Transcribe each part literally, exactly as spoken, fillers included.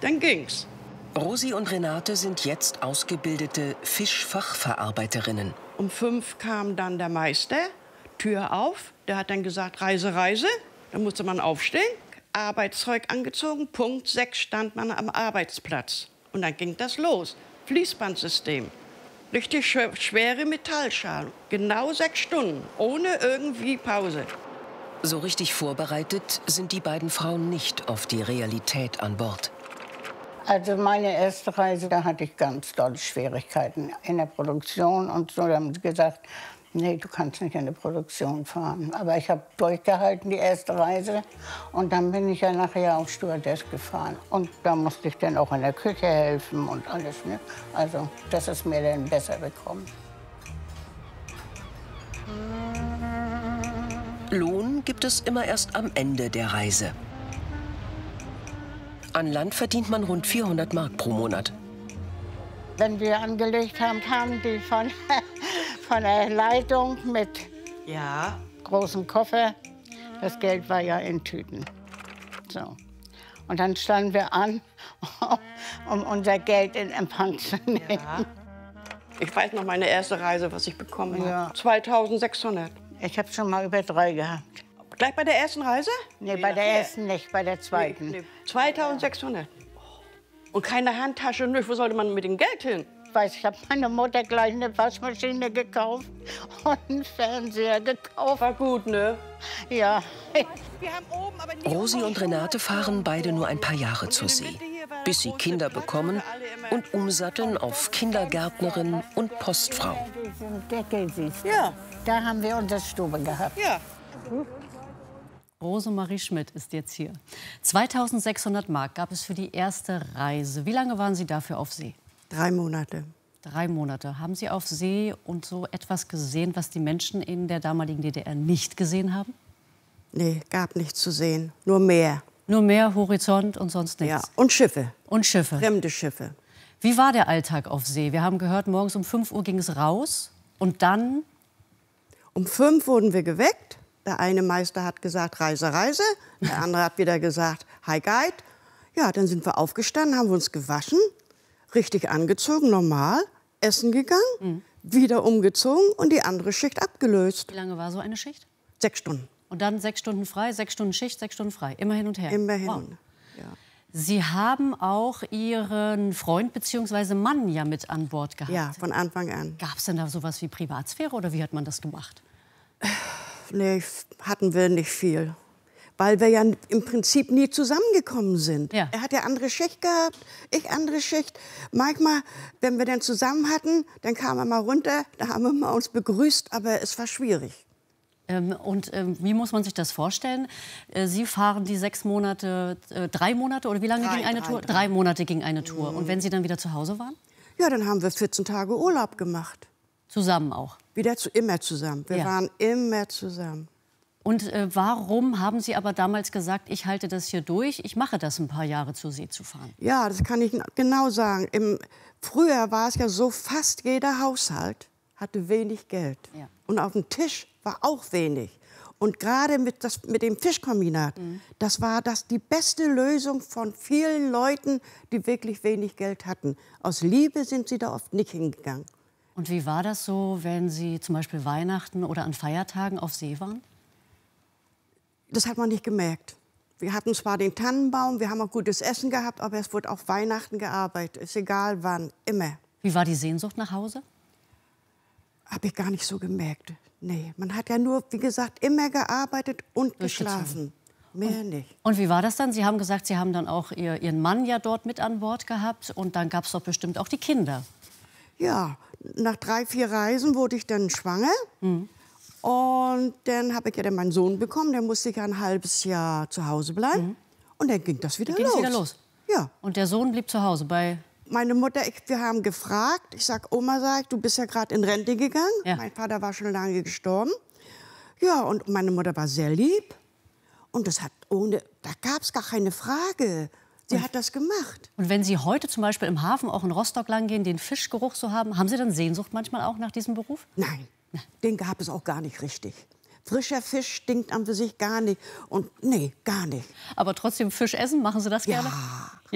dann ging's. Rosi und Renate sind jetzt ausgebildete Fischfachverarbeiterinnen. Um fünf kam dann der Meister, Tür auf. Der hat dann gesagt, Reise, Reise. Da musste man aufstehen, Arbeitszeug angezogen. Punkt sechs stand man am Arbeitsplatz. Und dann ging das los. Fließbandsystem. Richtig schwere Metallschalen. Genau sechs Stunden, ohne irgendwie Pause. So richtig vorbereitet sind die beiden Frauen nicht auf die Realität an Bord. Also meine erste Reise, da hatte ich ganz dolle Schwierigkeiten in der Produktion. Und so haben sie gesagt, nee, du kannst nicht in der Produktion fahren. Aber ich habe durchgehalten, die erste Reise. Und dann bin ich ja nachher auf Stewardess gefahren. Und da musste ich dann auch in der Küche helfen und alles. Ne? Also das ist mir dann besser bekommen. Lohn gibt es immer erst am Ende der Reise. An Land verdient man rund vierhundert Mark pro Monat. Wenn wir angelegt haben, kamen die von, von der Leitung mit ja. großem Koffer. Das Geld war ja in Tüten. So. Und dann standen wir an, um unser Geld in Empfang zu nehmen. Ja. Ich weiß noch meine erste Reise, was ich bekommen habe. Ja. zweitausendsechshundert. Ich habe schon mal über drei gehabt. Gleich bei der ersten Reise? Nee, bei der ersten nicht, bei der zweiten. Nee, nee. zweitausendsechshundert. Und keine Handtasche, nö. Wo sollte man mit dem Geld hin? Ich weiß, ich habe meiner Mutter gleich eine Waschmaschine gekauft und einen Fernseher gekauft. War gut, ne? Ja. Wir haben oben, aber nie Rosi und Renate fahren beide nur ein paar Jahre zur See, bis sie Kinder bekommen und umsatteln auf Kindergärtnerin und Postfrau. Diesen Deckel siehst du. Ja. Da haben wir unsere Stube gehabt. Ja. Rosemarie Schmidt ist jetzt hier. zweitausendsechshundert Mark gab es für die erste Reise. Wie lange waren Sie dafür auf See? Drei Monate. Drei Monate. Haben Sie auf See und so etwas gesehen, was die Menschen in der damaligen D D R nicht gesehen haben? Nee, gab nichts zu sehen. Nur Meer. Nur Meer, Horizont und sonst nichts? Ja, und Schiffe. Und Schiffe. Fremde Schiffe. Wie war der Alltag auf See? Wir haben gehört, morgens um fünf Uhr ging es raus und dann? Um fünf wurden wir geweckt. Der eine Meister hat gesagt, Reise, Reise. Der andere hat wieder gesagt, Hi Guide. Ja, dann sind wir aufgestanden, haben wir uns gewaschen, richtig angezogen, normal, essen gegangen, mhm. wieder umgezogen und die andere Schicht abgelöst. Wie lange war so eine Schicht? Sechs Stunden. Und dann sechs Stunden frei, sechs Stunden Schicht, sechs Stunden frei. Immer hin und her. Immer hin. Wow. Ja. Sie haben auch Ihren Freund bzw. Mann ja mit an Bord gehabt. Ja, von Anfang an. Gab es denn da sowas wie Privatsphäre oder wie hat man das gemacht? Nee, hatten wir nicht viel. Weil wir ja im Prinzip nie zusammengekommen sind. Ja. Er hat ja andere Schicht gehabt, ich andere Schicht. Manchmal, wenn wir dann zusammen hatten, dann kam er mal runter, da haben wir mal uns begrüßt, aber es war schwierig. Ähm, und ähm, wie muss man sich das vorstellen? Äh, Sie fahren die sechs Monate, äh, drei Monate oder wie lange Drei, ging eine drei, Tour? drei. Drei Monate ging eine Tour. Und wenn Sie dann wieder zu Hause waren? Ja, dann haben wir vierzehn Tage Urlaub gemacht. Zusammen auch? Wieder zu, immer zusammen. Wir Ja. waren immer zusammen. Und äh, warum haben Sie aber damals gesagt, ich halte das hier durch, ich mache das ein paar Jahre zur See zu fahren? Ja, das kann ich genau sagen. Im, früher war es ja so, fast jeder Haushalt hatte wenig Geld. Ja. Und auf dem Tisch war auch wenig. Und gerade mit, das, mit dem Fischkombinat, mhm. das war das die beste Lösung von vielen Leuten, die wirklich wenig Geld hatten. Aus Liebe sind sie da oft nicht hingegangen. Und wie war das so, wenn Sie zum Beispiel Weihnachten oder an Feiertagen auf See waren? Das hat man nicht gemerkt. Wir hatten zwar den Tannenbaum, wir haben auch gutes Essen gehabt, aber es wurde auf Weihnachten gearbeitet. Ist egal wann, immer. Wie war die Sehnsucht nach Hause? Habe ich gar nicht so gemerkt. Nee, man hat ja nur, wie gesagt, immer gearbeitet und geschlafen. Mehr und, nicht. Und wie war das dann? Sie haben gesagt, Sie haben dann auch ihr, Ihren Mann ja dort mit an Bord gehabt. Und dann gab es doch bestimmt auch die Kinder. Ja, nach drei, vier Reisen wurde ich dann schwanger. Mhm. Und dann habe ich ja dann meinen Sohn bekommen. Der musste ich ja ein halbes Jahr zu Hause bleiben. Mhm. Und dann ging das wieder dann los. wieder los. Ja. Und der Sohn blieb zu Hause bei... Meine Mutter, ich, wir haben gefragt. Ich sag, Oma, sag ich, du bist ja gerade in Rente gegangen. Ja. Mein Vater war schon lange gestorben. Ja, und meine Mutter war sehr lieb. Und das hat ohne, da gab es gar keine Frage. Sie und, hat das gemacht. Und wenn Sie heute zum Beispiel im Hafen auch in Rostock lang gehen, den Fischgeruch so haben, haben Sie dann Sehnsucht manchmal auch nach diesem Beruf? Nein, den gab es auch gar nicht richtig. Frischer Fisch stinkt an für sich gar nicht. Und nee, gar nicht. Aber trotzdem Fisch essen, machen Sie das gerne? Ja. Ja.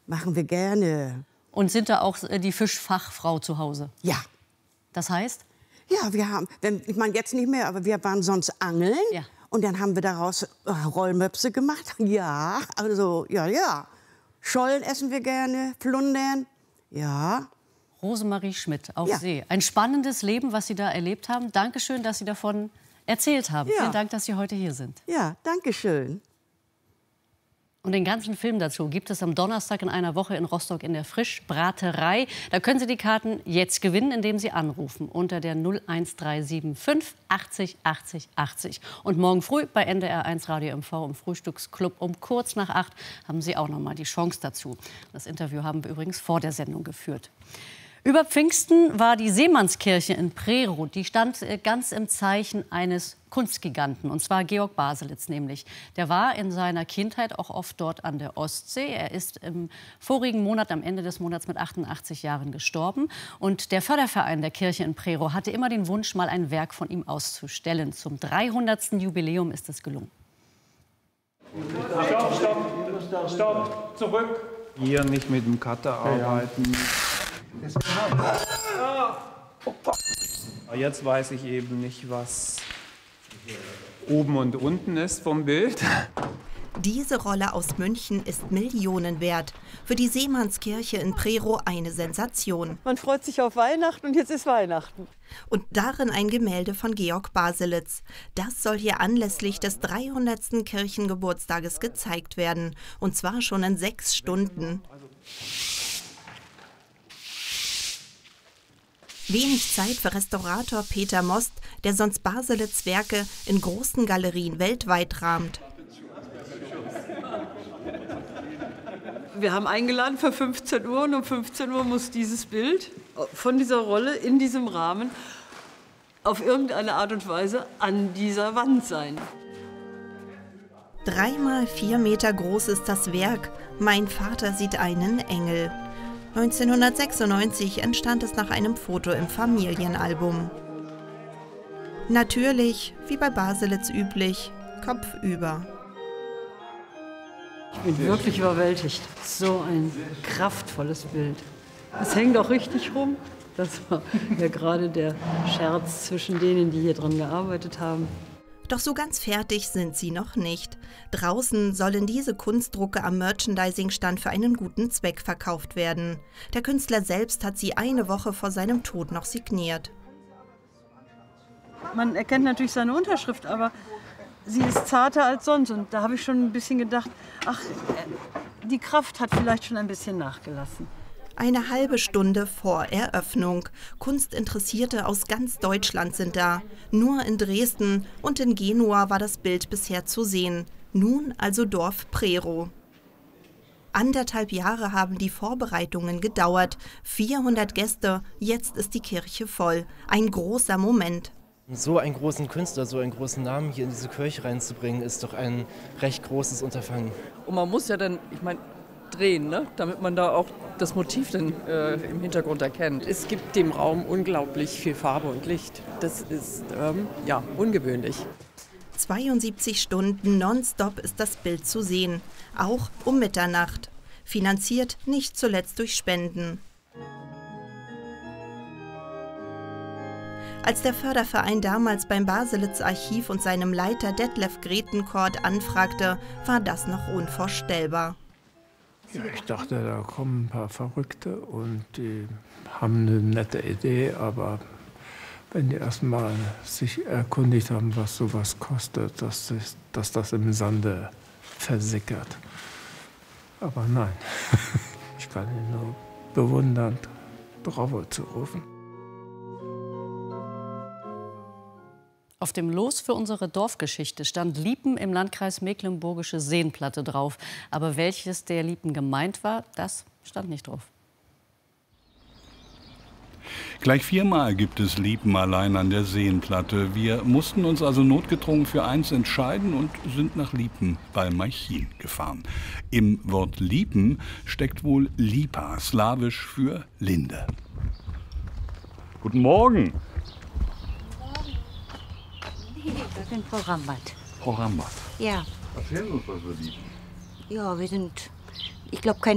Machen wir gerne. Und sind da auch die Fischfachfrau zu Hause? Ja. Das heißt? Ja, wir haben, wenn, ich meine jetzt nicht mehr, aber wir waren sonst angeln. Ja. Und dann haben wir daraus äh, Rollmöpse gemacht. Ja, also, ja, ja. Schollen essen wir gerne, Flundern, ja. Rosemarie Schmidt auf Ja. See. Ein spannendes Leben, was Sie da erlebt haben. Dankeschön, dass Sie davon erzählt haben. Ja. Vielen Dank, dass Sie heute hier sind. Ja, danke schön. Und den ganzen Film dazu gibt es am Donnerstag in einer Woche in Rostock in der Frischbraterei. Da können Sie die Karten jetzt gewinnen, indem Sie anrufen unter der null eins drei sieben fünf achtzig achtzig achtzig. Und morgen früh bei N D R eins Radio M V im Frühstücksclub um kurz nach acht haben Sie auch noch mal die Chance dazu. Das Interview haben wir übrigens vor der Sendung geführt. Über Pfingsten war die Seemannskirche in Prerow. Die stand ganz im Zeichen eines Kunstgiganten, und zwar Georg Baselitz nämlich. Der war in seiner Kindheit auch oft dort an der Ostsee. Er ist im vorigen Monat, am Ende des Monats, mit achtundachtzig Jahren gestorben. Und der Förderverein der Kirche in Prerow hatte immer den Wunsch, mal ein Werk von ihm auszustellen. Zum dreihundertsten Jubiläum ist es gelungen. Stopp, stopp, stopp, zurück. Hier nicht mit dem Cutter arbeiten. Jetzt weiß ich eben nicht, was oben und unten ist vom Bild. Diese Rolle aus München ist Millionen wert. Für die Seemannskirche in Prerow eine Sensation. Man freut sich auf Weihnachten und jetzt ist Weihnachten. Und darin ein Gemälde von Georg Baselitz. Das soll hier anlässlich des dreihundertsten Kirchengeburtstages gezeigt werden. Und zwar schon in sechs Stunden. Wenig Zeit für Restaurator Peter Most, der sonst Baselitz' Werke in großen Galerien weltweit rahmt. Wir haben eingeladen für fünfzehn Uhr und um fünfzehn Uhr muss dieses Bild von dieser Rolle in diesem Rahmen auf irgendeine Art und Weise an dieser Wand sein. Dreimal vier Meter groß ist das Werk. Mein Vater sieht einen Engel. neunzehnhundertsechsundneunzig entstand es nach einem Foto im Familienalbum. Natürlich, wie bei Baselitz üblich, kopfüber. Ich bin wirklich überwältigt. So ein kraftvolles Bild. Es hängt auch richtig rum. Das war ja gerade der Scherz zwischen denen, die hier dran gearbeitet haben. Doch so ganz fertig sind sie noch nicht. Draußen sollen diese Kunstdrucke am Merchandising-Stand für einen guten Zweck verkauft werden. Der Künstler selbst hat sie eine Woche vor seinem Tod noch signiert. Man erkennt natürlich seine Unterschrift, aber sie ist zarter als sonst. Und da habe ich schon ein bisschen gedacht, ach, die Kraft hat vielleicht schon ein bisschen nachgelassen. Eine halbe Stunde vor Eröffnung. Kunstinteressierte aus ganz Deutschland sind da. Nur in Dresden und in Genua war das Bild bisher zu sehen. Nun also Dorf Prerow. Anderthalb Jahre haben die Vorbereitungen gedauert. vierhundert Gäste, jetzt ist die Kirche voll. Ein großer Moment. So einen großen Künstler, so einen großen Namen hier in diese Kirche reinzubringen, ist doch ein recht großes Unterfangen. Und man muss ja dann, ich meine, drehen, ne? Damit man da auch das Motiv dann äh, im Hintergrund erkennt. Es gibt dem Raum unglaublich viel Farbe und Licht. Das ist ähm, ja ungewöhnlich. zweiundsiebzig Stunden nonstop ist das Bild zu sehen, auch um Mitternacht. Finanziert nicht zuletzt durch Spenden. Als der Förderverein damals beim Baselitz Archiv und seinem Leiter Detlef Gretenkort anfragte, war das noch unvorstellbar. Ja, ich dachte, da kommen ein paar Verrückte und die haben eine nette Idee, aber wenn die erst mal sich erkundigt haben, was sowas kostet, dass, sich, dass das im Sande versickert. Aber nein, ich kann ihn nur bewundernd Bravo zurufen. Auf dem Los für unsere Dorfgeschichte stand Liepen im Landkreis Mecklenburgische Seenplatte drauf. Aber welches der Liepen gemeint war, das stand nicht drauf. Gleich viermal gibt es Liepen allein an der Seenplatte. Wir mussten uns also notgedrungen für eins entscheiden und sind nach Liepen bei Malchin gefahren. Im Wort Liepen steckt wohl Lipa, slawisch für Linde. Guten Morgen. Ich bin Frau Rambat. Frau Rambat. Ja. Erzählen Sie uns was über Liepen. Ja, wir sind, ich glaube, kein